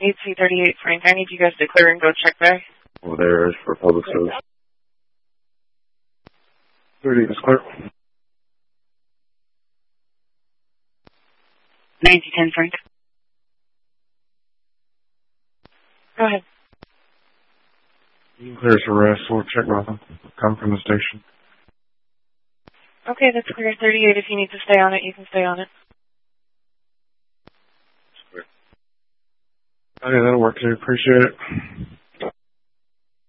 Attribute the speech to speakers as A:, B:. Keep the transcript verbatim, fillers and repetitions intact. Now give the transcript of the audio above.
A: eight C thirty-eight, Frank. I need you guys to clear and go check back.
B: Over there is for public service. thirty-eight is clear.
A: ninety ten, Frank. Go ahead.
B: You can clear us arrest. We'll check nothing. Come from the station.
A: Okay, that's clear. thirty-eight, if you need to stay on it, you can stay on it.
B: Okay, that'll work too. Appreciate it.